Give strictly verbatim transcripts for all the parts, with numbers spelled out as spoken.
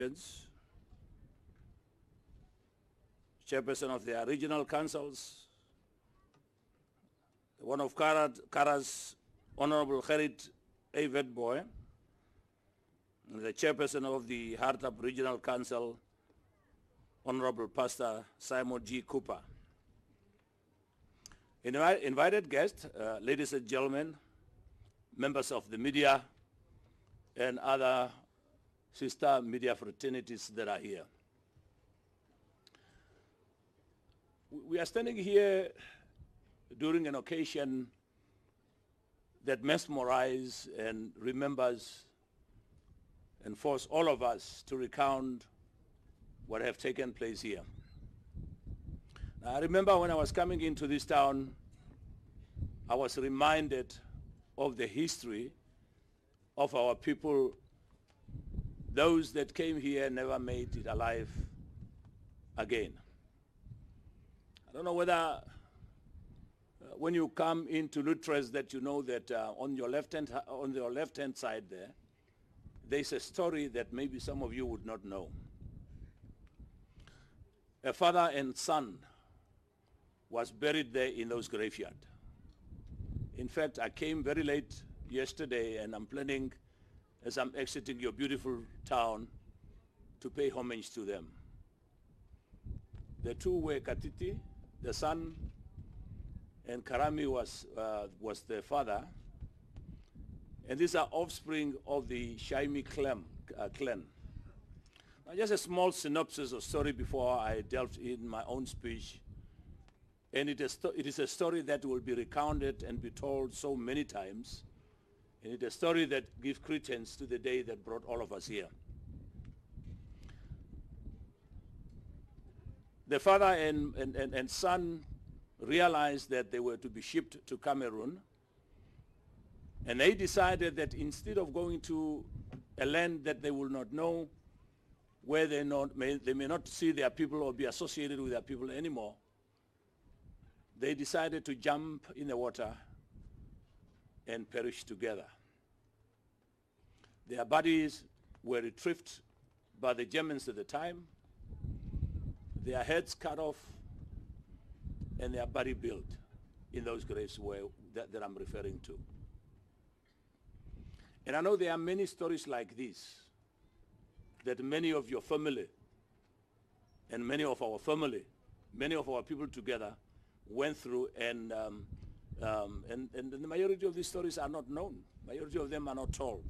chairperson of their regional councils, one of Kara's Honorable Khalid A. Wetboy, the chairperson of the Hartap Regional Council, Honorable Pastor Simon G. Cooper. Invi invited guests, uh, ladies and gentlemen, members of the media, and other sister media fraternities that are here. We are standing here during an occasion that mesmerizes and remembers and force all of us to recount what have taken place here. Now, I remember when I was coming into this town, I was reminded of the history of our people. Those that came here never made it alive again. I don't know whether uh, when you come into Lutres that you know that uh, on your left hand on your left hand side there, there's a story that maybe some of you would not know. A father and son was buried there in those graveyard. In fact, I came very late yesterday and I'm planning, as I'm exiting your beautiful town, to pay homage to them. The two were Katiti, the son, and Karami was, uh, was the father. And these are offspring of the Shaimi clan. Uh, clan. Now, just a small synopsis of story before I delve in my own speech. And it is, it is a story that will be recounted and be told so many times. And it's a story that gives credence to the day that brought all of us here. The father and, and, and, and son realized that they were to be shipped to Cameroon. And they decided that instead of going to a land that they will not know, where they, not, may, they may not see their people or be associated with their people anymore, they decided to jump in the water and perish together. Their bodies were retrieved by the Germans at the time, their heads cut off, and their body built in those graves where, that, that I'm referring to. And I know there are many stories like this that many of your family and many of our family, many of our people together went through, and, um, um, and, and the majority of these stories are not known. Majority of them are not told.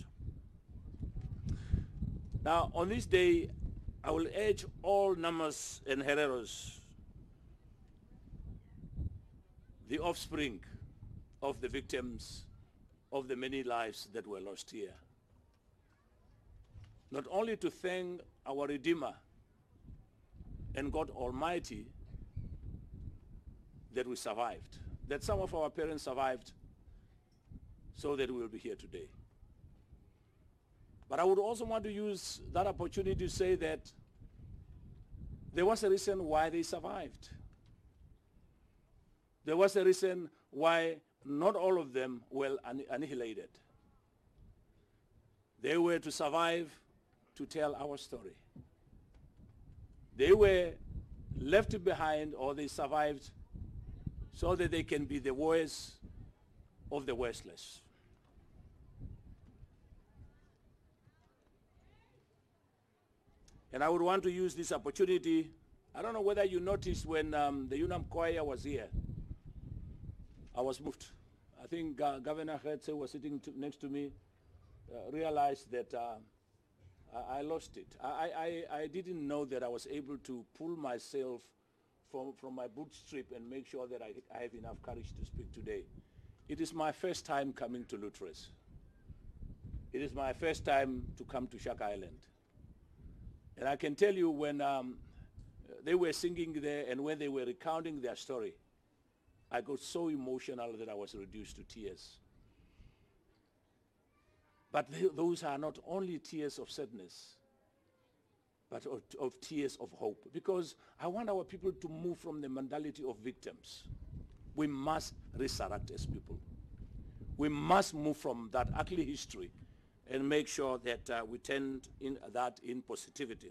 Now, on this day, I will urge all Namas and Hereros, the offspring of the victims of the many lives that were lost here, not only to thank our Redeemer and God Almighty that we survived, that some of our parents survived so that we will be here today. But I would also want to use that opportunity to say that there was a reason why they survived. There was a reason why not all of them were annihilated. They were to survive to tell our story. They were left behind, or they survived so that they can be the voice of the voiceless. And I would want to use this opportunity. I don't know whether you noticed when um, the UNAM choir was here, I was moved. I think uh, Governor Hertz was sitting to, next to me, uh, realized that uh, I, I lost it. I, I, I didn't know that I was able to pull myself from, from my bootstrap and make sure that I, I have enough courage to speak today. It is my first time coming to Lutres. It is my first time to come to Shaka Island. And I can tell you when um, they were singing there and when they were recounting their story, I got so emotional that I was reduced to tears. But th those are not only tears of sadness, but of, of tears of hope. Because I want our people to move from the mentality of victims. We must resurrect as people. We must move from that ugly history and make sure that uh, we turn in that in positivity.